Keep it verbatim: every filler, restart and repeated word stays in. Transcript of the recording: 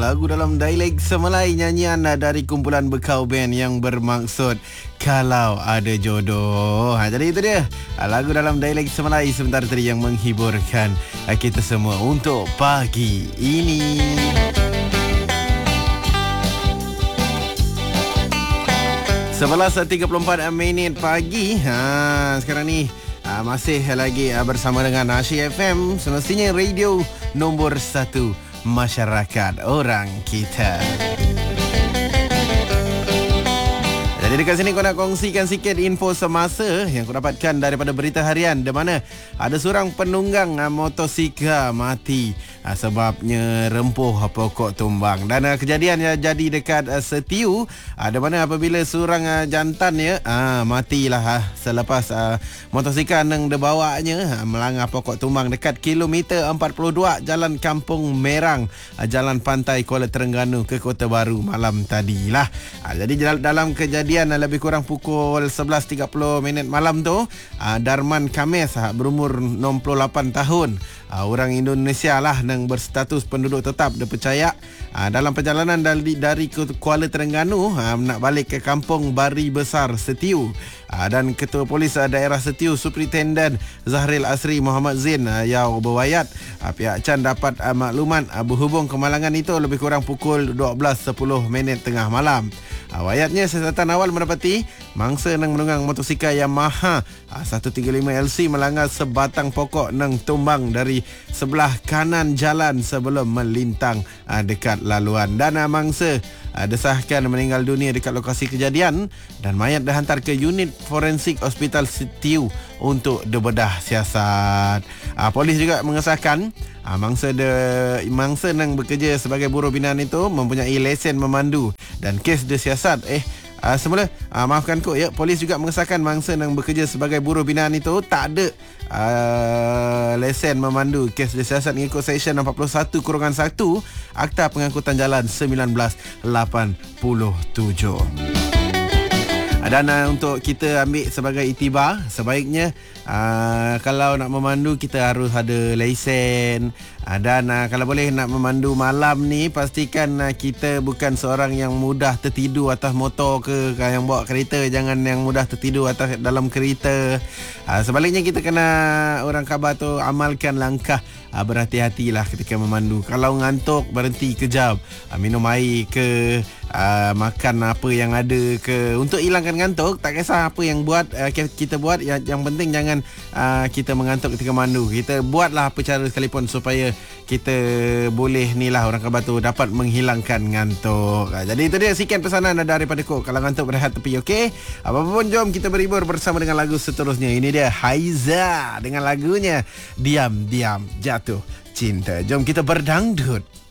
Lagu dalam dialek Semelai, nyanyian dari kumpulan Bekau Band yang bermaksud Kalau Ada Jodoh. Ha, jadi itu dia lagu dalam dialek Semelai sebentar tadi yang menghiburkan kita semua untuk pagi ini. sebelas tiga puluh empat minit pagi. Ha, sekarang ni ha, masih lagi bersama dengan Asyik F M, semestinya radio nombor satu masyarakat orang kita. Jadi dekat sini kau nak kongsikan sikit info semasa yang kau dapatkan daripada berita harian, di mana ada seorang penunggang motosikal mati sebabnya rempuh pokok tumbang. Dan kejadian yang jadi dekat Setiu, di mana apabila seorang jantan ya matilah selepas motosikal yang dibawanya melanggar pokok tumbang dekat kilometer empat puluh dua Jalan Kampung Merang, Jalan Pantai Kuala Terengganu ke Kota Baru malam tadilah. Jadi dalam kejadian lebih kurang pukul sebelas tiga puluh minit malam tu, Darman Kames berumur enam puluh lapan tahun, orang Indonesia lah yang berstatus penduduk tetap, dipercaya dalam perjalanan dari, dari Kuala Terengganu nak balik ke Kampung Bari Besar Setiu. Dan Ketua Polis Daerah Setiu Superintendent Zahril Asri Muhammad Zain yang berwayat pihak Can dapat maklumat berhubung kemalangan itu lebih kurang pukul dua belas sepuluh minit tengah malam. Wayatnya siasatan awal mendapati mangsa yang menunggang motosikal Yamaha seratus tiga puluh lima L C melanggar sebatang pokok yang tumbang dari sebelah kanan jalan sebelum melintang dekat laluan. Dan mangsa desahkan meninggal dunia dekat lokasi kejadian dan mayat dihantar ke unit forensik Hospital Setiu untuk dibedah siasat. Polis juga mengesahkan mangsa de mangsa yang bekerja sebagai buruh binaan itu mempunyai lesen memandu dan kes disiasat eh Uh, semula uh, maafkan kok ya, polis juga mengesahkan mangsa yang bekerja sebagai buruh binaan itu tak ada uh, lesen memandu. Kes disiasat mengikut Seksyen empat puluh satu kurungan satu Akta Pengangkutan Jalan seribu sembilan ratus lapan puluh tujuh. Dan uh, untuk kita ambil sebagai iktibar, sebaiknya uh, kalau nak memandu kita harus ada lesen. Uh, dan uh, kalau boleh nak memandu malam ni, pastikan uh, kita bukan seorang yang mudah tertidur atas motor ke, yang bawa kereta jangan yang mudah tertidur atas dalam kereta. Uh, sebaliknya kita kena, orang khabar tu, amalkan langkah uh, berhati-hatilah ketika memandu. Kalau ngantuk, berhenti kejap, uh, minum air ke, uh, makan apa yang ada ke, untuk hilangkan ngantuk. Tak kisah apa yang buat uh, kita buat, yang, yang penting jangan uh, kita mengantuk ketika mandu. Kita buatlah apa cara sekalipun supaya kita boleh ni lah, orang khabar tu, dapat menghilangkan ngantuk. uh, Jadi itu dia sikit pesanan daripada kau. Kalau ngantuk, berehat tepi, okey? Apa pun, jom kita berhibur bersama dengan lagu seterusnya. Ini dia Haiza dengan lagunya Diam Diam Jatuh Cinta. Jom kita berdangdut.